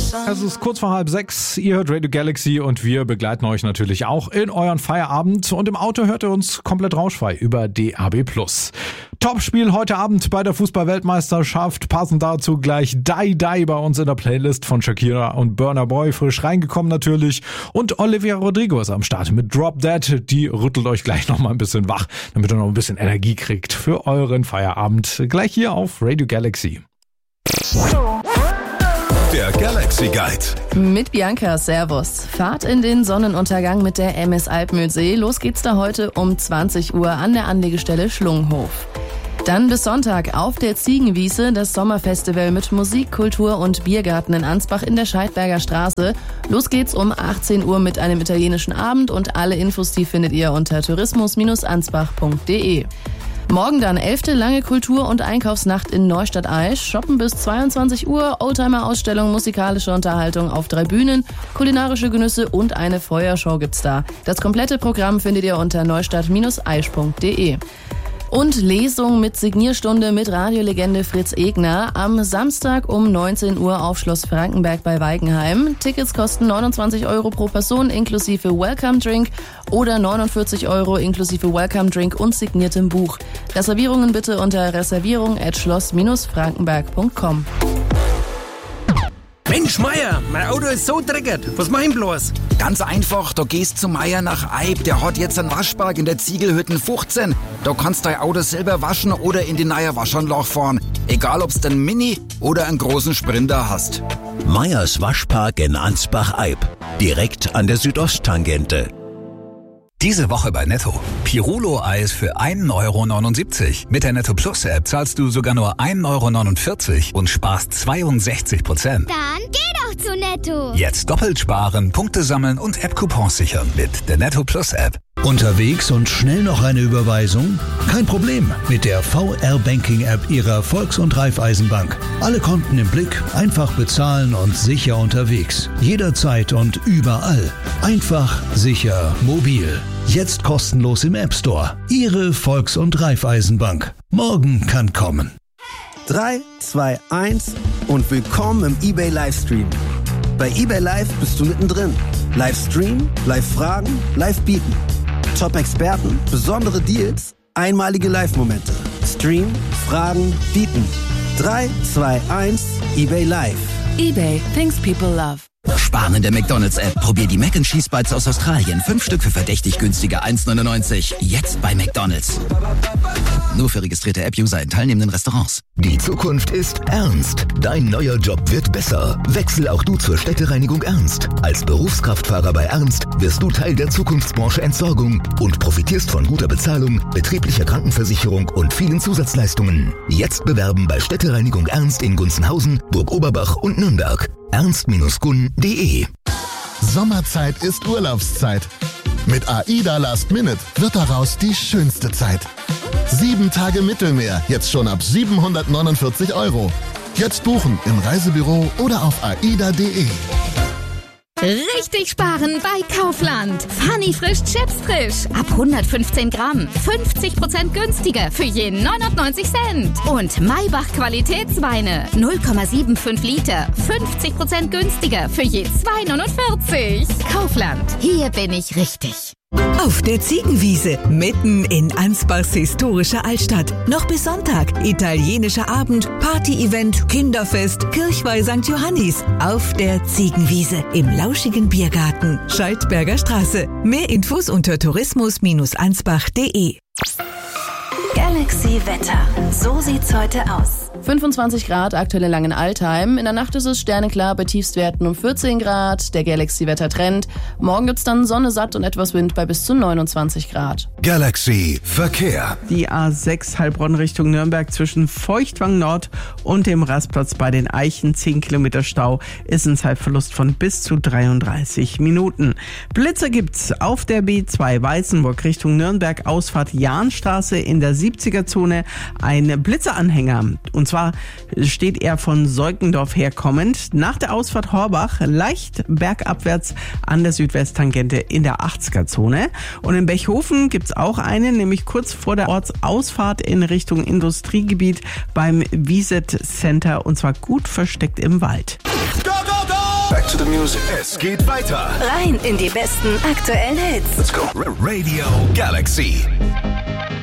Es ist kurz vor 5:30, ihr hört Radio Galaxy und wir begleiten euch natürlich auch in euren Feierabend. Und im Auto hört ihr uns komplett rauschfrei über DAB+. Topspiel heute Abend bei der Fußball-Weltmeisterschaft. Passend dazu gleich Die Die bei uns in der Playlist von Shakira und Burna Boy. Frisch reingekommen natürlich. Und Olivia Rodrigo ist am Start mit Drop Dead. Die rüttelt euch gleich nochmal ein bisschen wach, damit ihr noch ein bisschen Energie kriegt für euren Feierabend. Gleich hier auf Radio Galaxy. Der Galaxy Guide. Mit Bianca, servus. Fahrt in den Sonnenuntergang mit der MS Alpmühlsee. Los geht's da heute um 20 Uhr an der Anlegestelle Schlungenhof. Dann bis Sonntag auf der Ziegenwiese das Sommerfestival mit Musik, Kultur und Biergarten in Ansbach in der Scheidberger Straße. Los geht's um 18 Uhr mit einem italienischen Abend und alle Infos, die findet ihr unter tourismus-ansbach.de. Morgen dann 11. lange Kultur- und Einkaufsnacht in Neustadt-Aisch. Shoppen bis 22 Uhr, Oldtimer-Ausstellung, musikalische Unterhaltung auf 3 Bühnen, kulinarische Genüsse und eine Feuershow gibt's da. Das komplette Programm findet ihr unter neustadt-aisch.de. Und Lesung mit Signierstunde mit Radiolegende Fritz Egner am Samstag um 19 Uhr auf Schloss Frankenberg bei Weigenheim. Tickets kosten 29 € pro Person inklusive Welcome Drink oder 49 € inklusive Welcome Drink und signiertem Buch. Reservierungen bitte unter reservierung@schloss-frankenberg.com. Mensch, Meier, mein Auto ist so dreckig. Was mach ich bloß? Ganz einfach, da gehst zu Meier nach Eib. Der hat jetzt einen Waschpark in der Ziegelhütten 15. Da kannst dein Auto selber waschen oder in die neue Waschanlage fahren. Egal, ob's den Mini oder einen großen Sprinter hast. Meyers Waschpark in Ansbach-Eib. Direkt an der Südosttangente. Diese Woche bei Netto. Pirulo-Eis für 1,79 €. Mit der Netto Plus App zahlst du sogar nur 1,49 € und sparst 62%. Dann geh doch zu Netto. Jetzt doppelt sparen, Punkte sammeln und App-Coupons sichern mit der Netto Plus App. Unterwegs und schnell noch eine Überweisung? Kein Problem mit der VR-Banking-App Ihrer Volks- und Raiffeisenbank. Alle Konten im Blick, einfach bezahlen und sicher unterwegs. Jederzeit und überall. Einfach, sicher, mobil. Jetzt kostenlos im App Store. Ihre Volks- und Raiffeisenbank. Morgen kann kommen. 3, 2, 1 und willkommen im eBay Livestream. Bei eBay Live bist du mittendrin. Live streamen, live fragen, live bieten. Top-Experten, besondere Deals, einmalige Live-Momente. Stream, fragen, bieten. 3, 2, 1, eBay Live. eBay, things people love. Sparen in der McDonald's-App. Probier die Mac & Cheese Bites aus Australien. 5 Stück für verdächtig günstige 1,99. Jetzt bei McDonald's. Nur für registrierte App-User in teilnehmenden Restaurants. Die Zukunft ist ernst. Dein neuer Job wird besser. Wechsel auch du zur Städtereinigung Ernst. Als Berufskraftfahrer bei Ernst wirst du Teil der Zukunftsbranche Entsorgung und profitierst von guter Bezahlung, betrieblicher Krankenversicherung und vielen Zusatzleistungen. Jetzt bewerben bei Städtereinigung Ernst in Gunzenhausen, Burg Oberbach und Nürnberg. ernst-gun.de. Sommerzeit ist Urlaubszeit. Mit AIDA Last Minute wird daraus die schönste Zeit. 7 Tage Mittelmeer, jetzt schon ab 749 €. Jetzt buchen im Reisebüro oder auf aida.de. Richtig sparen bei Kaufland. Funny Frisch Chips frisch. Ab 115 Gramm. 50% günstiger für je 99 Cent. Und Maybach Qualitätsweine. 0,75 Liter. 50% günstiger für je 2,49. Kaufland. Hier bin ich richtig. Auf der Ziegenwiese, mitten in Ansbachs historischer Altstadt. Noch bis Sonntag. Italienischer Abend, Party-Event, Kinderfest, Kirchweih St. Johannis. Auf der Ziegenwiese im lauschigen Biergarten. Scheidberger Straße. Mehr Infos unter tourismus-ansbach.de. Galaxy Wetter. So sieht's heute aus. 25 Grad, aktuell in Langenaltheim. In der Nacht ist es sterneklar bei Tiefstwerten um 14 Grad. Der Galaxy-Wetter-Trend. Morgen gibt's dann Sonne, satt und etwas Wind bei bis zu 29 Grad. Galaxy Verkehr. Die A6 Heilbronn Richtung Nürnberg zwischen Feuchtwang Nord und dem Rastplatz bei den Eichen. 10 Kilometer Stau ist ein Zeitverlust von bis zu 33 Minuten. Blitzer gibt's auf der B2 Weißenburg Richtung Nürnberg, Ausfahrt Jahnstraße in der 70er-Zone. Ein Blitzeranhänger. Und zwar steht er von Seukendorf herkommend. Nach der Ausfahrt Horbach leicht bergabwärts an der Südwesttangente in der 80er-Zone. Und in Bechhofen gibt's auch einen, nämlich kurz vor der Ortsausfahrt in Richtung Industriegebiet beim Wieset Center, und zwar gut versteckt im Wald. Go, go, go! News. Es geht weiter. Rein in die besten aktuellen Hits. Let's go. Radio Galaxy.